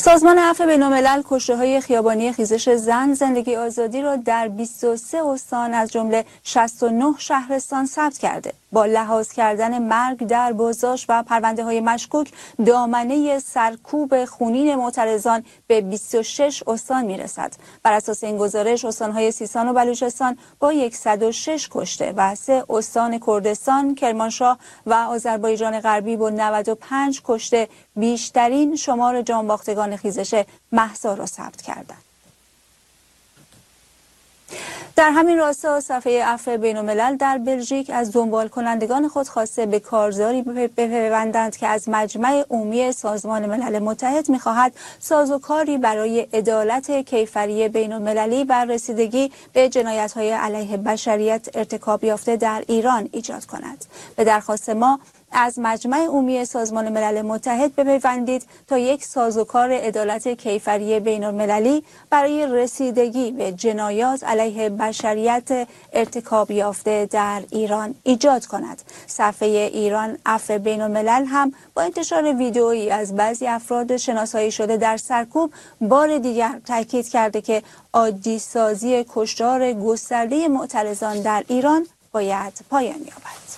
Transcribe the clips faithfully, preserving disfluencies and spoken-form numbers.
سازمان عفو بین‌الملل کشته‌های خیابانی خیزش زن زندگی آزادی را در بیست و سه استان از جمله شصت و نه شهرستان ثبت کرده. با لحاظ کردن مرگ در بازداشت و پرونده‌های مشکوک، دامنه سرکوب خونین معترضان به بیست و شش استان میرسد. بر اساس این گزارش، استان‌های سیستان و بلوچستان با صد و شش کشته و سه استان کردستان، کرمانشاه و آذربایجان غربی با نود و پنج کشته بیشترین شمار جانباختگان خیزش مهسا را ثبت کردند. در همین راستا صفحه عفو بین‌الملل در بلژیک از دنبال کنندگان خود خواسته به کارزاری بپیوندند که از مجمع عمومی سازمان ملل متحد می‌خواهد سازوکاری برای عدالت کیفری بین‌المللی و رسیدگی به جنایت‌های علیه بشریت ارتکاب یافته در ایران ایجاد کند. به درخواست ما از مجمع عمومی سازمان ملل متحد بپیوندید تا یک سازوکار عدالت کیفری بین‌المللی برای رسیدگی به جنایات علیه بشریت ارتکاب یافته در ایران ایجاد کند. صفحه ایران عفو بین‌الملل هم با انتشار ویدئویی از بعضی افراد شناسایی شده در سرکوب بار دیگر تاکید کرده که عادی سازی کشتار گسترده معترضان در ایران باید پایان یابد.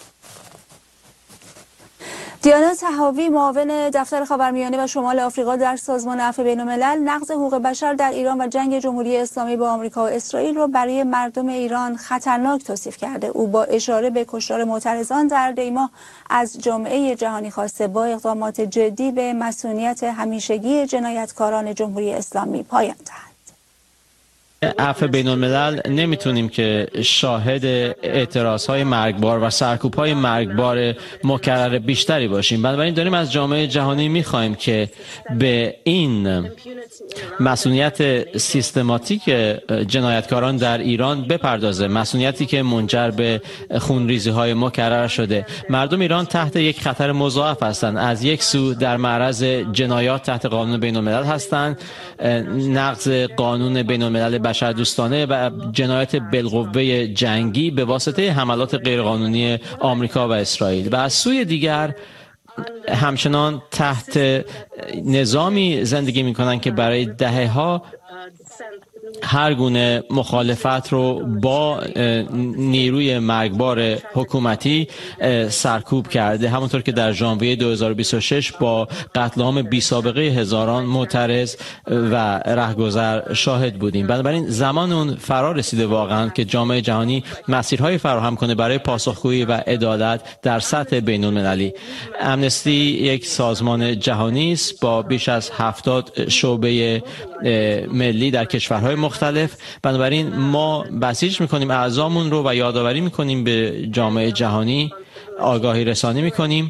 دیانا طحاوی، معاون دفتر خاورمیانه و شمال آفریقا در سازمان عفو بین‌الملل، نقض حقوق بشر در ایران و جنگ جمهوری اسلامی با آمریکا و اسرائیل را برای مردم ایران خطرناک توصیف کرده. او با اشاره به کشتار معترضان در دیماه از جامعه جهانی خواسته با اقدامات جدی به مسئولیت همیشگی جنایتکاران جمهوری اسلامی پایان دهد. عفو بین‌الملل نمیتونیم که شاهد اعتراضهای مرگبار و سرکوب‌های مرگبار مکرر بیشتری باشیم. بنابراین داریم از جامعه جهانی میخوایم که به این مسئولیت سیستماتیک جنایتکاران در ایران بپردازه، مسئولیتی که منجر به خونریزی‌های مکرر شده. مردم ایران تحت یک خطر مضاعف هستند. از یک سو در معرض جنایات تحت قانون بین‌الملل هستند، نقض قانون بین‌الملل بشردوستانه و جنایت بالقوه جنگی به واسطه حملات غیرقانونی آمریکا و اسرائیل، و از سوی دیگر همچنان تحت نظامی زندگی می‌کنند که برای دهه‌ها هر گونه مخالفت رو با نیروی مرگبار حکومتی سرکوب کرده، همونطور که در ژانویه دو هزار و بیست و شش با قتل عام بی سابقه هزاران معترض و رهگذر شاهد بودیم. بنابراین زمان اون فرا رسیده واقعا که جامعه جهانی مسیرهای فراهم کنه برای پاسخگویی و عدالت در سطح بین‌المللی. امنستی یک سازمان جهانی است با بیش از هفتاد شعبه ملی در کشورهای مختلف. بنابراین ما بسیج میکنیم اعضامون رو و یادآوری میکنیم به جامعه جهانی، آگاهی رسانی میکنیم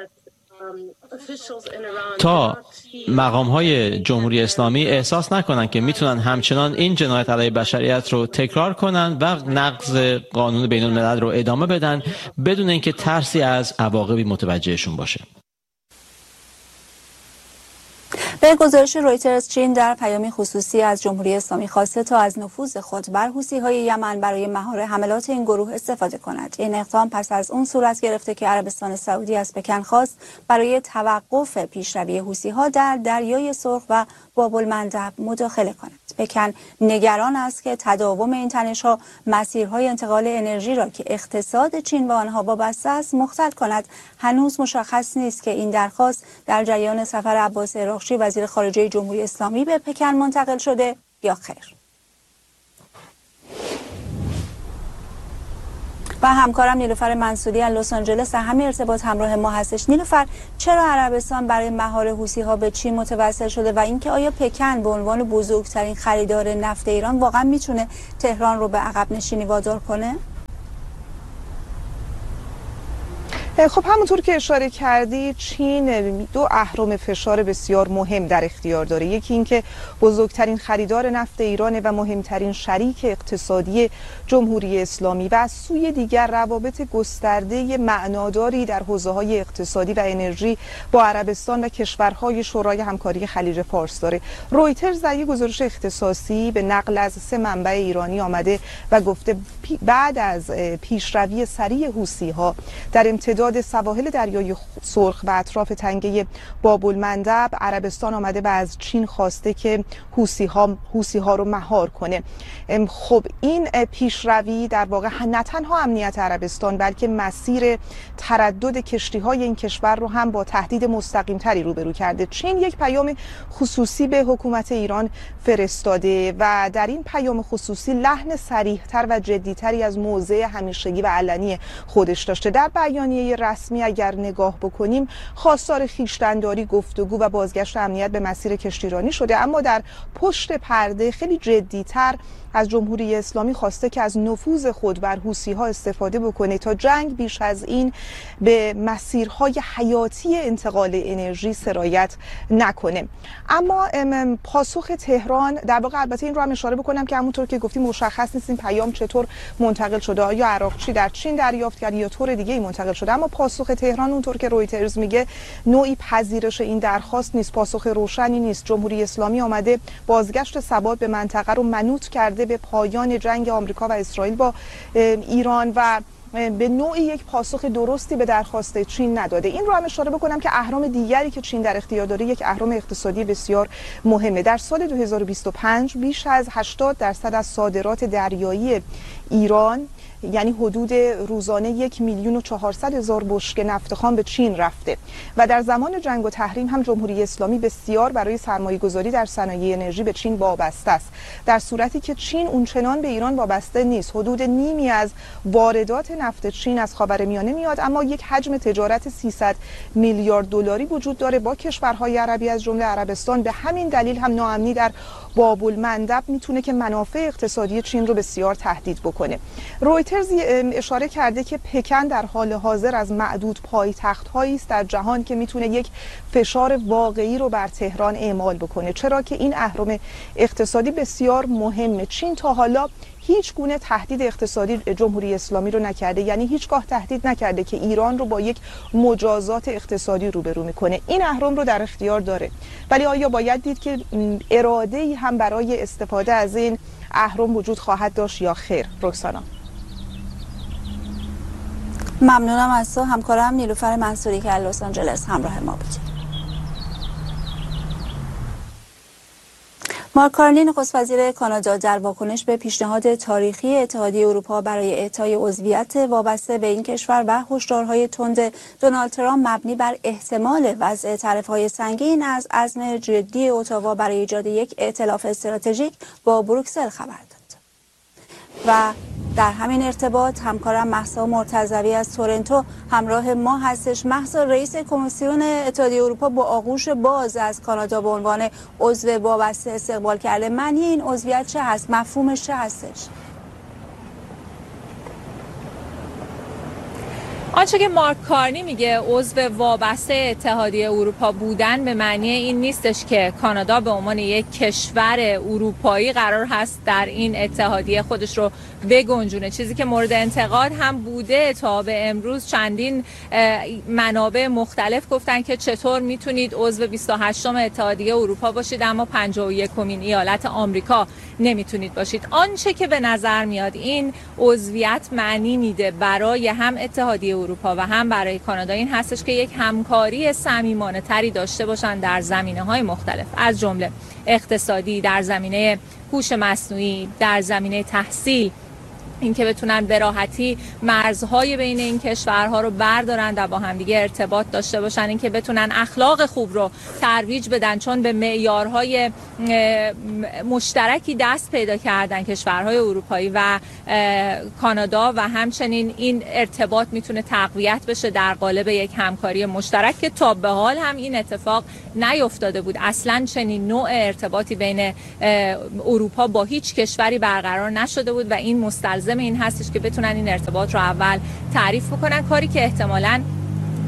تا مقام‌های جمهوری اسلامی احساس نکنن که میتونن همچنان این جنایت علیه بشریت رو تکرار کنن و نقض قانون بین‌الملل رو ادامه بدن بدون اینکه ترسی از عواقبی متوجهشون باشه. به گزارش رویترز، چین در پیامی خصوصی از جمهوری اسلامی خواسته تا از نفوذ خود بر حوثی‌های یمن برای مهار حملات این گروه استفاده کند. این اقدام پس از اون صورت گرفته که عربستان سعودی از پکن خواست برای توقف پیشروی حوثی‌ها در دریای سرخ و باب المندب مداخله کند. پکن نگران است که تداوم این تنش‌ها مسیرهای انتقال انرژی را که اقتصاد چین به آنها وابسته است مختل کند. هنوز مشخص نیست که این درخواست در جریان سفر عباس عراقچی وزیر خارجه جمهوری اسلامی به پکن منتقل شده یا خیر. و همکارم نیلوفر منصوری از لس آنجلس در همین ارتباط همراه ما هستش. نیلوفر، چرا عربستان برای مهار حوثی‌ها به چین متوسل شده و اینکه آیا پکن به عنوان بزرگترین خریدار نفت ایران واقعا میتونه تهران رو به عقب نشینی وادار کنه؟ خب همونطور که اشاره کردی، چین دو اهرم فشار بسیار مهم در اختیار داره. یکی این که بزرگترین خریدار نفت ایران و مهمترین شریک اقتصادی جمهوری اسلامی و از سوی دیگر روابط گسترده معناداری در حوزه‌های اقتصادی و انرژی با عربستان و کشورهای شورای همکاری خلیج فارس داره. رویترز در یک گزارش اختصاصی به نقل از سه منبع ایرانی آمده و گفته بعد از پیشروی سریع حوثی‌ها در امتداد امتداد سواحل دریای سرخ و اطراف تنگه باب المندب، عربستان آمده و از چین خواسته که حوثی ها حوثی ها رو مهار کنه. خب این پیشروی در واقع نه تنها امنیت عربستان بلکه مسیر تردد کشتی های این کشور رو هم با تهدید مستقیم تری روبرو کرده. چین یک پیام خصوصی به حکومت ایران فرستاده و در این پیام خصوصی لحن صریح‌تر و جدی‌تری از موضع همیشگی و علنی خودش داشته. در بیانیه رسمی اگر نگاه بکنیم خواستار خویشتن‌داری، گفتگو و بازگشت امنیت به مسیر کشتیرانی شده، اما در پشت پرده خیلی جدی‌تر از جمهوری اسلامی خواسته که از نفوذ خود بر حوثی‌ها استفاده بکنه تا جنگ بیش از این به مسیرهای حیاتی انتقال انرژی سرایت نکنه. اما پاسخ تهران در واقع، البته این رو هم اشاره بکنم که همونطور که گفتیم مشخص نیست این پیام چطور منتقل شده، یا عراقچی در چین دریافت کرد یا طور دیگه ای منتقل شده، اما پاسخ تهران اونطور که رویترز میگه نوعی پذیرش این درخواست نیست، پاسخ روشنی نیست. جمهوری اسلامی آمده بازگشت ثبات به منطقه رو منوط کرده به پایان جنگ آمریکا و اسرائیل با ایران و به نوعی یک پاسخ درستی به درخواست چین نداده. این رو هم اشاره بکنم که اهرم دیگری که چین در اختیار داره یک اهرم اقتصادی بسیار مهمه. در سال دو هزار و بیست و پنج بیش از هشتاد درصد از صادرات دریایی ایران، یعنی حدود روزانه یک میلیون و چهارصد هزار بشکه نفت خام به چین رفته و در زمان جنگ و تحریم هم جمهوری اسلامی بسیار برای سرمایه گذاری در صنایع انرژی به چین وابسته است، در صورتی که چین اونچنان به ایران وابسته نیست. حدود نیمی از واردات نفت چین از خاورمیانه میاد، اما یک حجم تجارت سیصد میلیارد دلاری وجود داره با کشورهای عربی از جمله عربستان. به همین دلیل هم ناامنی در باب المندب میتونه که منافع اقتصادی چین رو بسیار تهدید بکنه. رویترز اشاره کرده که پکن در حال حاضر از معدود پایتخت‌هایی است در جهان که میتونه یک فشار واقعی رو بر تهران اعمال بکنه، چرا که این اهرم اقتصادی بسیار مهمه. چین تا حالا هیچ گونه تهدید اقتصادی جمهوری اسلامی رو نکرده، یعنی هیچگاه تهدید نکرده که ایران رو با یک مجازات اقتصادی روبرو میکنه. این اهرم رو در اختیار داره، ولی آیا باید دید که اراده‌ای هم برای استفاده از این اهرم وجود خواهد داشت یا خیر؟ رکسانا. ممنونم از تو همکارم نیلوفر منصوری که از لس آنجلس همراه ما بودید. مارک کارنی نخست وزیر کانادا در واکنش به پیشنهاد تاریخی اتحادیه اروپا برای اعطای عضویت وابسته به این کشور و هشدارهای تند دونالد ترامپ مبنی بر احتمال وضع طرف‌های سنگین از عزم جدی اتاوا برای ایجاد یک ائتلاف استراتژیک با بروکسل خبر داد. و در همین ارتباط همکارم مهسا مرتضوی از تورنتو همراه ما هستش. مهسا، رئیس کمیسیون اتحادیه اروپا با آغوش باز از کانادا به عنوان عضو وابسته استقبال کرده. معنی این عضویت چه هست؟ مفهومش چه هستش؟ آنچه که مارک کارنی میگه عضو وابسته اتحادیه اروپا بودن به معنی این نیستش که کانادا به عنوان یک کشور اروپایی قرار هست در این اتحادیه خودش رو بگنجونه. چیزی که مورد انتقاد هم بوده تا به امروز، چندین منابع مختلف گفتن که چطور میتونید عضو بیست و هشتم اتحادیه اروپا باشید اما پنجاه و یکمین ایالت آمریکا نمیتونید باشید. آنچه که به نظر میاد این عضویت معنی میده برای هم اتحادیه اروپا و هم برای کانادا این هستش که یک همکاری صمیمانه تری داشته باشن در زمینه‌های مختلف، از جمله اقتصادی، در زمینه هوش مصنوعی، در زمینه تحصیل، اینکه بتونن به راحتی مرزهای بین این کشورها رو بردارن و با همدیگه ارتباط داشته باشن، اینکه بتونن اخلاق خوب رو ترویج بدن، چون به معیارهای مشترکی دست پیدا کردن کشورهای اروپایی و کانادا و همچنین این ارتباط میتونه تقویت بشه در قالب یک همکاری مشترک که تا به حال هم این اتفاق نیفتاده بود. اصلا چنین نوع ارتباطی بین اروپا با هیچ کشوری برقرار نشده بود و این مستلزم این هستش که بتونن این ارتباط رو اول تعریف بکنن، کاری که احتمالاً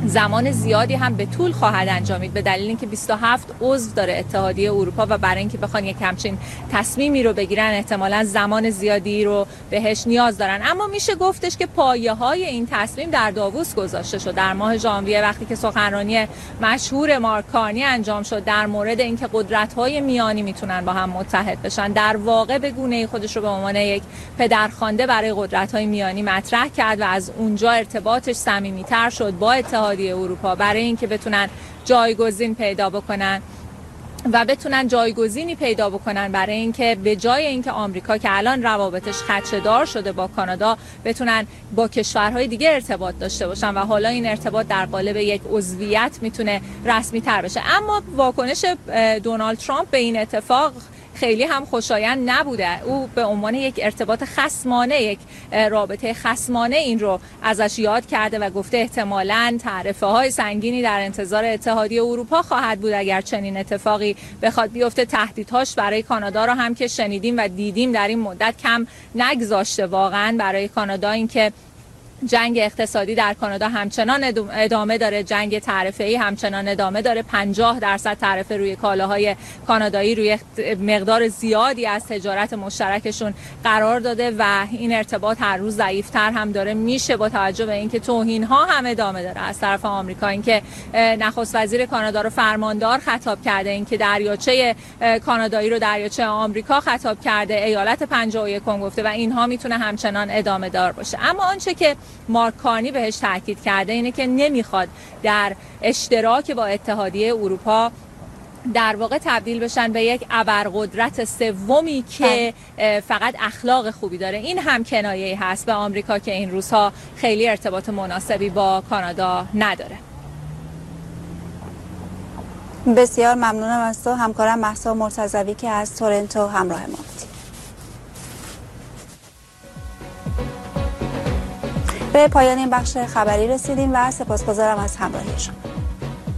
زمان زیادی هم به طول خواهد انجامید، به دلیل اینکه بیست و هفت عضو داره اتحادیه اروپا و برای اینکه بخوان یک همچین تصمیمی رو بگیرن احتمالاً زمان زیادی رو بهش نیاز دارن. اما میشه گفتش که پایه‌های این تصمیم در داووس گذاشته شد. در ماه ژانویه وقتی که سخنرانی مشهور مارک کارنی انجام شد در مورد اینکه قدرت‌های میانی میتونن با هم متحد بشن، در واقع به گونه‌ای خودش رو به عنوان یک پدرخوانده برای قدرت‌های میانی مطرح کرد و از اونجا ارتباطش صمیمیت‌تر شد با اتحادیه اروپا برای اینکه بتونن جایگزین پیدا بکنن و بتونن جایگزینی پیدا بکنن برای اینکه به جای اینکه آمریکا که الان روابطش خدشه‌دار شده با کانادا بتونن با کشورهای دیگه ارتباط داشته باشن و حالا این ارتباط در قالب یک عضویت میتونه رسمی تر بشه. اما واکنش دونالد ترامپ به این اتفاق خیلی هم خوشایند نبوده. او به عنوان یک ارتباط خصمانه، یک رابطه خصمانه این رو ازش یاد کرده و گفته احتمالاً تعرفه های سنگینی در انتظار اتحادیه اروپا خواهد بود اگر چنین اتفاقی بخواد بیفته. تهدیدهاش برای کانادا رو هم که شنیدیم و دیدیم در این مدت کم نگذاشته واقعاً برای کانادا، اینکه جنگ اقتصادی در کانادا همچنان ادامه داره، جنگ تعرفه‌ای همچنان ادامه داره، پنجاه درصد تعرفه روی کالاهای کانادایی روی مقدار زیادی از تجارت مشترکشون قرار داده و این ارتباط هر روز ضعیف‌تر هم داره میشه با توجه به اینکه توهین‌ها هم ادامه داره از طرف آمریکا. اینکه نخست وزیر کانادا رو فرماندار خطاب کرده، اینکه دریاچه کانادایی رو دریاچه آمریکا خطاب کرده، ایالت پنجاه و یکم گفته و اینها میتونه همچنان ادامه دار باشه. اما آنچه که مارک کارنی بهش تاکید کرده اینه که نمیخواد در اشتراک با اتحادیه اروپا در واقع تبدیل بشن به یک ابرقدرت سومی که فقط اخلاق خوبی داره. این هم کنایه‌ای هست به آمریکا که این روزها خیلی ارتباط مناسبی با کانادا نداره. بسیار ممنونم از تو همکارم مهسا مرتضوی که از تورنتو همراه ما بودی. به پایان این بخش خبری رسیدیم و سپاسگزارم از همراهی شما.